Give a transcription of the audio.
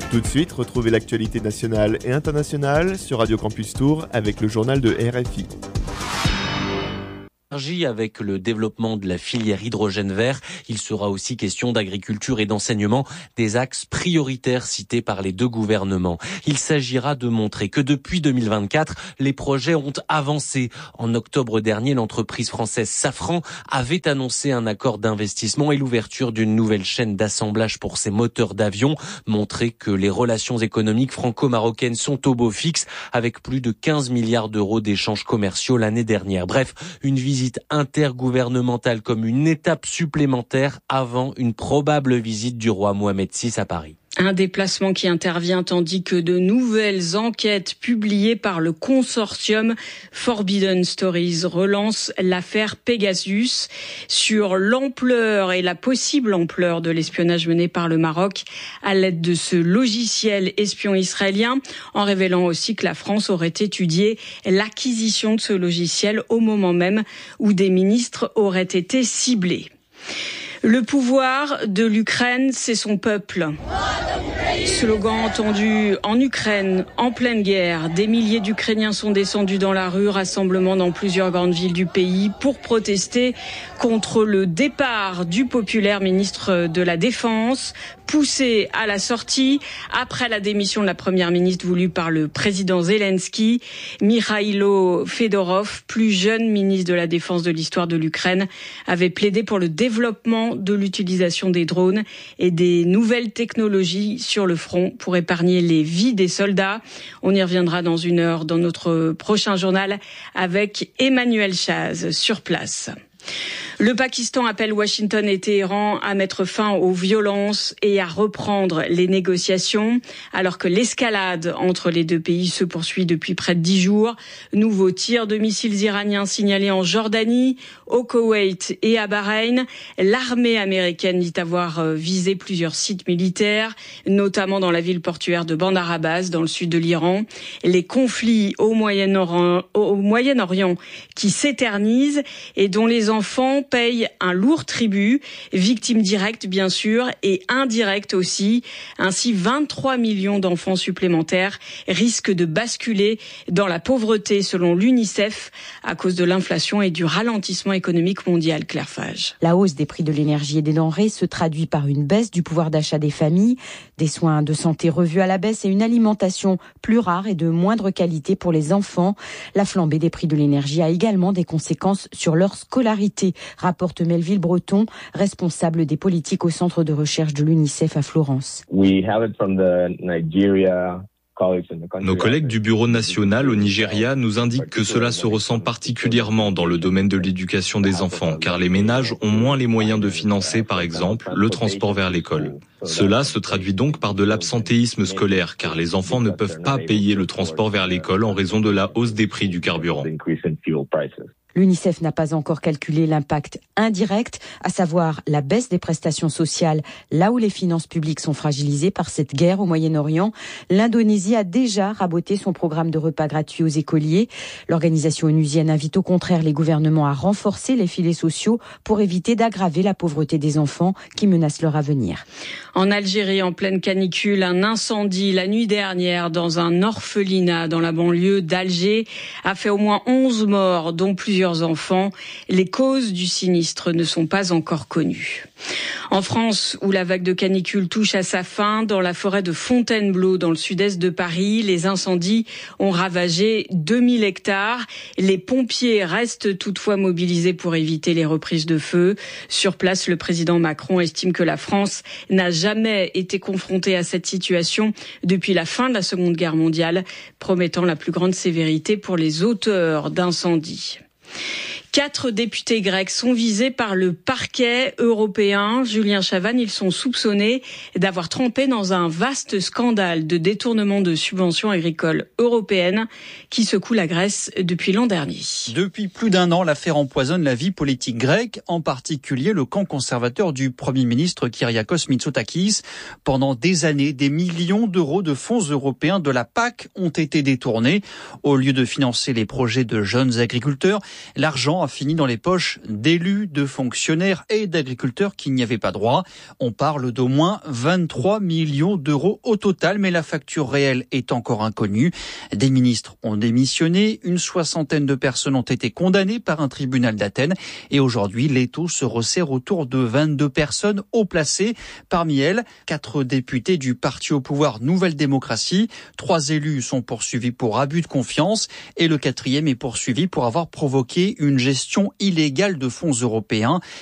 Tout de suite, retrouvez l'actualité nationale et internationale sur Radio Campus Tours avec le journal de RFI. Avec le développement de la filière hydrogène vert, il sera aussi question d'agriculture et d'enseignement, des axes prioritaires cités par les deux gouvernements. Il s'agira de montrer que depuis 2024, les projets ont avancé. En octobre dernier, l'entreprise française Safran avait annoncé un accord d'investissement et l'ouverture d'une nouvelle chaîne d'assemblage pour ses moteurs d'avion, montrer que les relations économiques franco-marocaines sont au beau fixe, avec plus de 15 milliards d'euros d'échanges commerciaux l'année dernière. Bref, une visite intergouvernementale comme une étape supplémentaire avant une probable visite du roi Mohamed VI à Paris. Un déplacement qui intervient tandis que de nouvelles enquêtes publiées par le consortium Forbidden Stories relancent l'affaire Pegasus sur l'ampleur et la possible ampleur de l'espionnage mené par le Maroc à l'aide de ce logiciel espion israélien, en révélant aussi que la France aurait étudié l'acquisition de ce logiciel au moment même où des ministres auraient été ciblés. Le pouvoir de l'Ukraine, c'est son peuple. Slogan entendu en Ukraine, en pleine guerre. Des milliers d'Ukrainiens sont descendus dans la rue, rassemblement dans plusieurs grandes villes du pays pour protester contre le départ du populaire ministre de la Défense, poussé à la sortie après la démission de la première ministre voulue par le président Zelensky. Mikhailo Fedorov, plus jeune ministre de la Défense de l'histoire de l'Ukraine, avait plaidé pour le développement de l'utilisation des drones et des nouvelles technologies sur le front pour épargner les vies des soldats. On y reviendra dans une heure dans notre prochain journal avec Emmanuel Chaz sur place. Le Pakistan appelle Washington et Téhéran à mettre fin aux violences et à reprendre les négociations, alors que l'escalade entre les deux pays se poursuit depuis près de 10 jours. Nouveaux tirs de missiles iraniens signalés en Jordanie, au Koweït et à Bahreïn. L'armée américaine dit avoir visé plusieurs sites militaires, notamment dans la ville portuaire de Bandar Abbas, dans le sud de l'Iran. Les conflits au Moyen-Orient qui s'éternisent et dont les enfants payent un lourd tribut, victimes directes bien sûr et indirectes aussi. Ainsi, 23 millions d'enfants supplémentaires risquent de basculer dans la pauvreté selon l'UNICEF à cause de l'inflation et du ralentissement économique mondial. Claire Fage. La hausse des prix de l'énergie et des denrées se traduit par une baisse du pouvoir d'achat des familles, des soins de santé revus à la baisse et une alimentation plus rare et de moindre qualité pour les enfants. La flambée des prix de l'énergie a également des conséquences sur leur scolarité, rapporte Melville Breton, responsable des politiques au centre de recherche de l'UNICEF à Florence. Nos collègues du Bureau national au Nigeria nous indiquent que cela se ressent particulièrement dans le domaine de l'éducation des enfants, car les ménages ont moins les moyens de financer, par exemple, le transport vers l'école. Cela se traduit donc par de l'absentéisme scolaire, car les enfants ne peuvent pas payer le transport vers l'école en raison de la hausse des prix du carburant. L'UNICEF n'a pas encore calculé l'impact indirect, à savoir la baisse des prestations sociales, là où les finances publiques sont fragilisées par cette guerre au Moyen-Orient. L'Indonésie a déjà raboté son programme de repas gratuits aux écoliers. L'organisation onusienne invite au contraire les gouvernements à renforcer les filets sociaux pour éviter d'aggraver la pauvreté des enfants qui menacent leur avenir. En Algérie, en pleine canicule, un incendie la nuit dernière dans un orphelinat dans la banlieue d'Alger a fait au moins 11 morts, dont plusieurs enfants. Les causes du sinistre ne sont pas encore connues. En France, où la vague de canicule touche à sa fin, dans la forêt de Fontainebleau, dans le sud-est de Paris, les incendies ont ravagé 2000 hectares. Les pompiers restent toutefois mobilisés pour éviter les reprises de feu. Sur place, le président Macron estime que la France n'a jamais été confrontée à cette situation depuis la fin de la Seconde Guerre mondiale, promettant la plus grande sévérité pour les auteurs d'incendies. 4 députés grecs sont visés par le parquet européen. Julien Chavannes, ils sont soupçonnés d'avoir trempé dans un vaste scandale de détournement de subventions agricoles européennes qui secoue la Grèce depuis l'an dernier. Depuis plus d'un an, l'affaire empoisonne la vie politique grecque, en particulier le camp conservateur du Premier ministre Kyriakos Mitsotakis. Pendant des années, des millions d'euros de fonds européens de la PAC ont été détournés. Au lieu de financer les projets de jeunes agriculteurs, l'argent a a fini dans les poches d'élus, de fonctionnaires et d'agriculteurs qui n'y avaient pas droit. On parle d'au moins 23 millions d'euros au total, mais la facture réelle est encore inconnue. Des ministres ont démissionné, une soixantaine de personnes ont été condamnées par un tribunal d'Athènes et aujourd'hui, l'étau se resserre autour de 22 personnes haut placées. Parmi elles, 4 députés du parti au pouvoir Nouvelle Démocratie. 3 élus sont poursuivis pour abus de confiance et le 4e est poursuivi pour avoir provoqué une gestion illégale de fonds européens.